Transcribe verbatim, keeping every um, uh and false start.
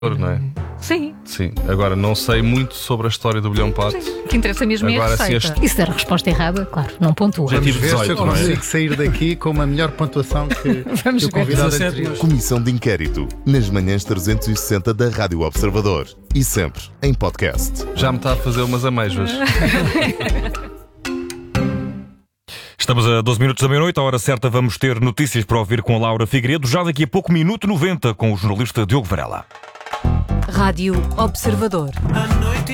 não é? Sim. Sim. Agora, não sei muito sobre a história do bilhão pote. O que interessa mesmo é a Agora, assim, receita. este- E se der a resposta errada, claro, não pontua. Já Vamos tive ver se eu dezoito, não é? consigo sair daqui com uma melhor pontuação que, Vamos que o ver. convidado dezassete. anterior. Comissão de Inquérito, nas manhãs trezentos e sessenta da Rádio Observador e sempre em podcast. Já me está a fazer umas amêijoas. Estamos a doze minutos da meia-noite, à hora certa vamos ter notícias para ouvir com a Laura Figueiredo, já daqui a pouco, minuto noventa, com o jornalista Diogo Varela. Rádio Observador.